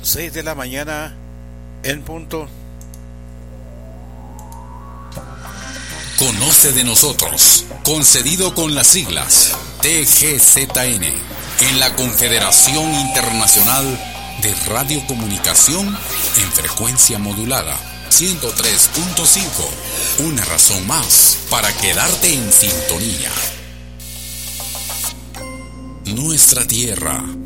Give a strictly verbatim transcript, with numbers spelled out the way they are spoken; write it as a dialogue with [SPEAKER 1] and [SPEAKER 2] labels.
[SPEAKER 1] seis de la mañana en punto.
[SPEAKER 2] Conoce de nosotros, concedido con las siglas T G Z N, en la Confederación Internacional de Radiocomunicación en frecuencia modulada ciento tres punto cinco. Una razón más para quedarte en sintonía. Nuestra tierra